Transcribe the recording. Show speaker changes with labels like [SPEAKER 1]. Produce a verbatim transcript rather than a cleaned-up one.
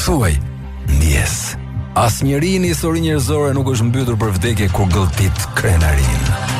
[SPEAKER 1] Thuaj, ndjes. Asnjëri në histori njerëzore nuk është mbytur për vdekje kur gëlltit krenarin.